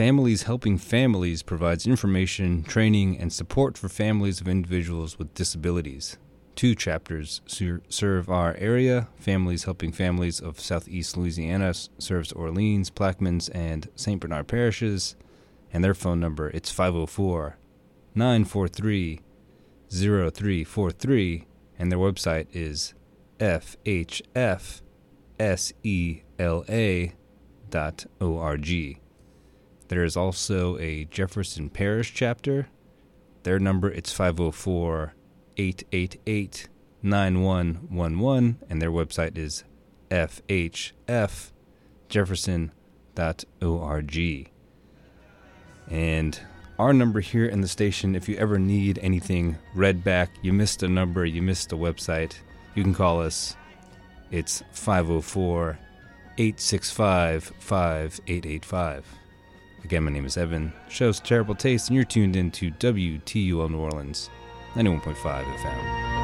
Families Helping Families provides information, training, and support for families of individuals with disabilities. 2 chapters serve our area. Families Helping Families of Southeast Louisiana serves Orleans, Plaquemines, and St. Bernard parishes. And their phone number, it's 504-943-0343. And their website is fhfsela.org. There is also a Jefferson Parish chapter. Their number, it's 504-888-9111, and their website is fhfjefferson.org. And our number here in the station, if you ever need anything read back, you missed a number, you missed a website, you can call us. It's 504-865-5885. Again, my name is Evan, show's Terrible Taste, and you're tuned in to WTUL New Orleans, 91.5 FM.